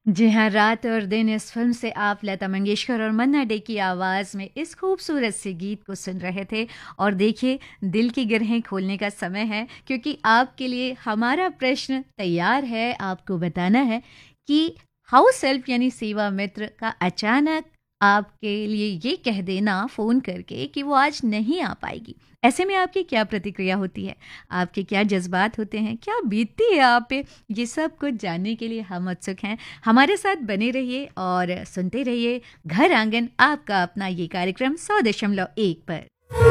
जी हाँ, रात और दिन इस फ़िल्म से आप लता मंगेशकर और मन्ना डे की आवाज़ में इस खूबसूरत से गीत को सुन रहे थे और देखिए दिल की गिरहें खोलने का समय है क्योंकि आपके लिए हमारा प्रश्न तैयार है, आपको बताना है कि हाउस हेल्प यानी सेवा मित्र का अचानक आपके लिए ये कह देना फ़ोन करके कि वो आज नहीं आ पाएगी। ऐसे में आपकी क्या प्रतिक्रिया होती है? आपके क्या जज़्बात होते हैं? क्या बीतती है आप पे? ये सब कुछ जानने के लिए हम उत्सुक हैं। हमारे साथ बने रहिए और सुनते रहिए घर आंगन आपका अपना ये कार्यक्रम 100.1 पर।